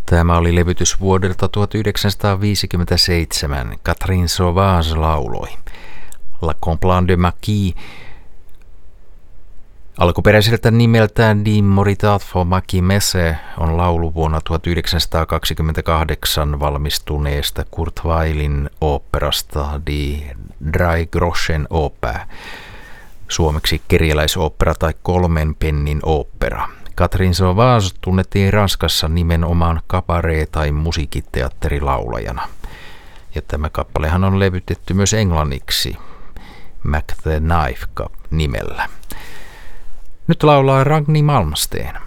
Tämä oli levytys vuodelta 1957. Catherine Sauvage lauloi. La Complainte de Maquis, alkuperäiseltä nimeltään Die Moritat von Maquis Messe, on laulu vuonna 1928 valmistuneesta Kurt Weillin oopperasta Die Drei Groschen Oper, suomeksi kerjäläisooppera tai 3 pennin ooppera. Catherine Sauvage tunnettiin Ranskassa nimenomaan kabaree- tai musiikkiteatterilaulajana. Ja tämä kappalehan on levytetty myös englanniksi Mac the Knife nimellä. Nyt laulaa Ragni Malmsteen.